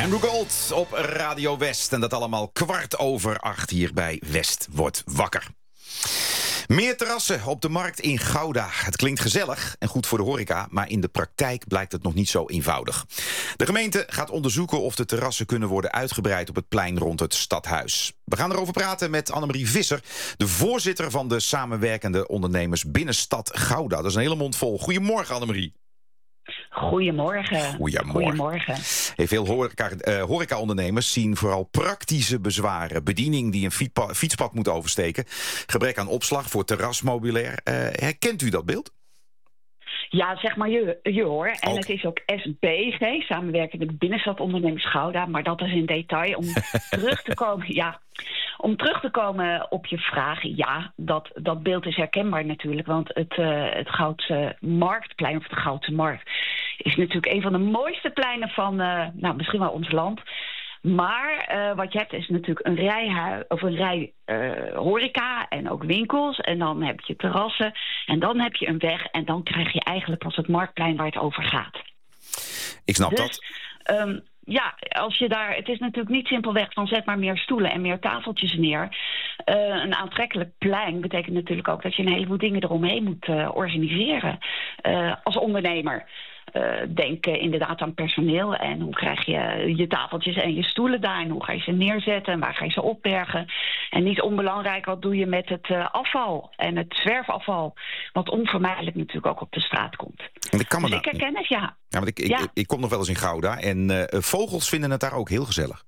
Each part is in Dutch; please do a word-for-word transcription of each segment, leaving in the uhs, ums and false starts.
Andrew Gold op Radio West. En dat allemaal kwart over acht hier bij West wordt wakker. Meer terrassen op de markt in Gouda. Het klinkt gezellig en goed voor de horeca, maar in de praktijk blijkt het nog niet zo eenvoudig. De gemeente gaat onderzoeken of de terrassen kunnen worden uitgebreid op het plein rond het stadhuis. We gaan erover praten met Annemarie Visser, de voorzitter van de samenwerkende ondernemers Binnenstad Gouda. Dat is een hele mond vol. Goedemorgen, Annemarie. Goedemorgen. Goedemorgen. Goedemorgen. Hey, veel horeca, uh, horeca-ondernemers zien vooral praktische bezwaren. Bediening die een fietpa- fietspad moet oversteken. Gebrek aan opslag voor terrasmeubilair. Uh, herkent u dat beeld? Ja, zeg maar je, je hoor. En Okay. Het is ook S B G, Samenwerkende Binnenstadondernemers Gouda. Maar dat is in detail. Om terug te komen, ja, om terug te komen op je vraag. Ja, dat, dat beeld is herkenbaar natuurlijk. Want het, uh, het Goudse Marktplein, of de Goudse Markt, is natuurlijk een van de mooiste pleinen van, uh, nou, misschien wel ons land. Maar uh, wat je hebt is natuurlijk een rij, of een rij uh, horeca en ook winkels. En dan heb je terrassen en dan heb je een weg. En dan krijg je eigenlijk pas het Marktplein waar het over gaat. Ik snap dus, dat. Um, ja, als je daar, het is natuurlijk niet simpelweg van zet maar meer stoelen en meer tafeltjes neer. Uh, een aantrekkelijk plein betekent natuurlijk ook dat je een heleboel dingen eromheen moet uh, organiseren uh, als ondernemer. Uh, denk uh, inderdaad aan personeel en hoe krijg je je tafeltjes en je stoelen daar en hoe ga je ze neerzetten en waar ga je ze opbergen. En niet onbelangrijk, wat doe je met het uh, afval en het zwerfafval, wat onvermijdelijk natuurlijk ook op de straat komt. En ik kan me dus nou... ik herken het, ja. Ja, want ik, ik, ja. ik, ik kom nog wel eens in Gouda en uh, vogels vinden het daar ook heel gezellig.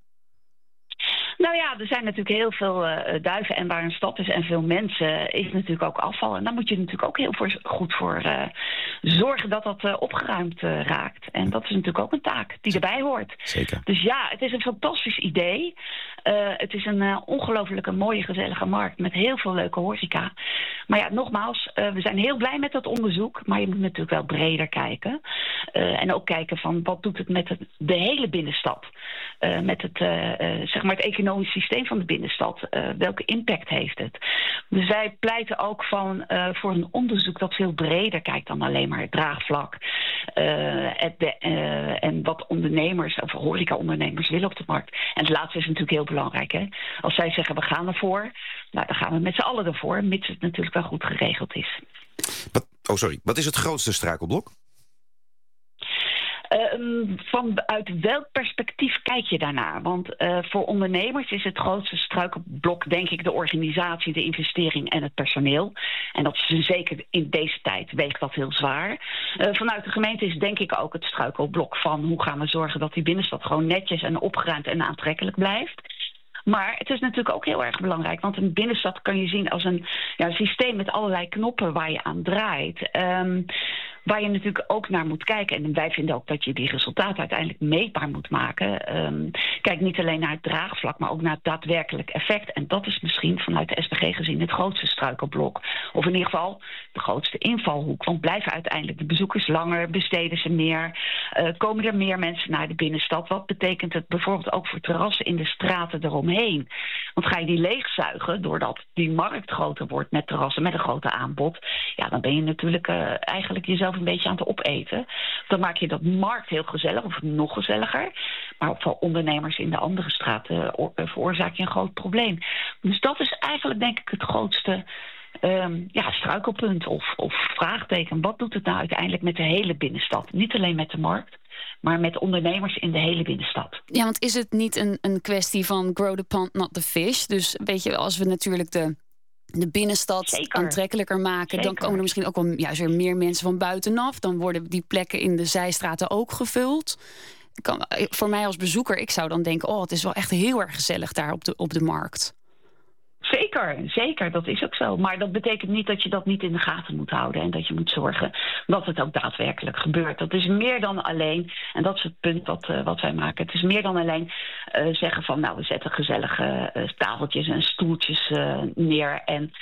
Nou ja, er zijn natuurlijk heel veel uh, duiven en waar een stad is en veel mensen is natuurlijk ook afval. En daar moet je natuurlijk ook heel voor, goed voor uh, zorgen dat dat uh, opgeruimd uh, raakt. En dat is natuurlijk ook een taak die erbij hoort. Zeker. Dus ja, het is een fantastisch idee. Uh, het is een uh, ongelooflijke mooie gezellige markt met heel veel leuke horeca. Maar ja, nogmaals, uh, we zijn heel blij met dat onderzoek. Maar je moet natuurlijk wel breder kijken. Uh, en ook kijken van wat doet het met het, de hele binnenstad. Uh, met het, uh, uh, zeg maar het economisch systeem van de binnenstad. Uh, welke impact heeft het? Dus wij pleiten ook van, uh, voor een onderzoek dat veel breder kijkt dan alleen maar het draagvlak. Uh, het, uh, en wat ondernemers, of horeca-ondernemers willen op de markt. En het laatste is natuurlijk heel belangrijk. Hè? Als zij zeggen we gaan ervoor, nou, dan gaan we met z'n allen ervoor. Mits het natuurlijk wel goed geregeld is. Wat, oh, sorry. Wat is het grootste struikelblok? Uh, vanuit welk perspectief kijk je daarnaar? Want uh, voor ondernemers is het grootste struikelblok denk ik de organisatie, de investering en het personeel. En dat is zeker in deze tijd weegt dat heel zwaar. Uh, vanuit de gemeente is denk ik ook het struikelblok van hoe gaan we zorgen dat die binnenstad gewoon netjes en opgeruimd en aantrekkelijk blijft. Maar het is natuurlijk ook heel erg belangrijk, want een binnenstad kan je zien als een ja, systeem met allerlei knoppen waar je aan draait. Um, waar je natuurlijk ook naar moet kijken. En wij vinden ook dat je die resultaten uiteindelijk meetbaar moet maken. Um, kijk niet alleen naar het draagvlak, maar ook naar het daadwerkelijk effect. En dat is misschien vanuit de S B G gezien het grootste struikelblok. Of in ieder geval de grootste invalhoek. Want blijven uiteindelijk de bezoekers langer, besteden ze meer, uh, komen er meer mensen naar de binnenstad. Wat betekent het bijvoorbeeld ook voor terrassen in de straten eromheen? Want ga je die leegzuigen doordat die markt groter wordt met terrassen, met een groter aanbod, ja, dan ben je natuurlijk uh, eigenlijk jezelf een beetje aan het opeten. Dan maak je dat markt heel gezellig of nog gezelliger. Maar voor ondernemers in de andere straten uh, veroorzaak je een groot probleem. Dus dat is eigenlijk denk ik het grootste um, ja, struikelpunt of, of vraagteken. Wat doet het nou uiteindelijk met de hele binnenstad? Niet alleen met de markt, maar met ondernemers in de hele binnenstad. Ja, want is het niet een, een kwestie van grow the pond, not the fish? Dus weet je, als we natuurlijk de, de binnenstad Zeker. aantrekkelijker maken, Zeker. dan komen er misschien ook wel juist weer meer mensen van buitenaf. Dan worden die plekken in de zijstraten ook gevuld. Kan, voor mij als bezoeker, ik zou dan denken, oh, het is wel echt heel erg gezellig daar op de, op de markt. Zeker, zeker, dat is ook zo. Maar dat betekent niet dat je dat niet in de gaten moet houden en dat je moet zorgen dat het ook daadwerkelijk gebeurt. Dat is meer dan alleen, en dat is het punt wat, uh, wat wij maken, het is meer dan alleen uh, zeggen van nou we zetten gezellige uh, tafeltjes en stoeltjes uh, neer en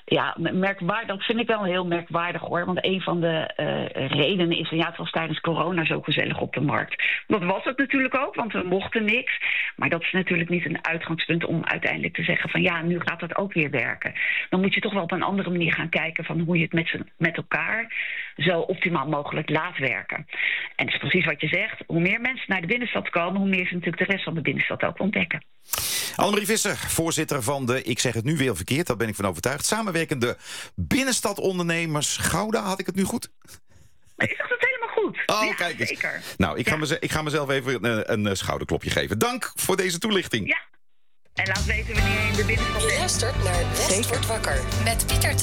Ja, merkwaardig, dat vind ik wel heel merkwaardig hoor. Want een van de uh, redenen is, ja, het was tijdens corona zo gezellig op de markt. Dat was het natuurlijk ook, want we mochten niks. Maar dat is natuurlijk niet een uitgangspunt om uiteindelijk te zeggen van ja, nu gaat dat ook weer werken. Dan moet je toch wel op een andere manier gaan kijken van hoe je het met, z'n, met elkaar zo optimaal mogelijk laat werken. En dat is precies wat je zegt. Hoe meer mensen naar de binnenstad komen, hoe meer ze natuurlijk de rest van de binnenstad ook ontdekken. Annemarie Visser, voorzitter van de, ik zeg het nu weer verkeerd, daar ben ik van overtuigd, samenwerkende binnenstadondernemers Gouda. Had ik het nu goed? Ik zeg het helemaal goed. Oh, ja, kijk eens. Zeker. Nou, ik ga, ja. meze- ik ga mezelf even een, een schouderklopje geven. Dank voor deze toelichting. Ja. En laat weten wanneer je in de binnenstad bent. Je luistert naar West wordt wakker met Pieter